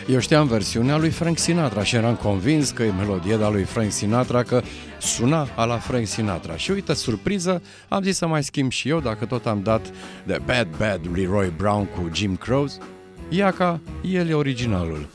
Eu știam versiunea lui Frank Sinatra și eram convins că e melodie de-a lui Frank Sinatra, că suna a la Frank Sinatra. Și uite, surpriză, am zis să mai schimb și eu, dacă tot am dat de Bad Bad lui Roy Brown cu Jim Croce, ia ca el e originalul.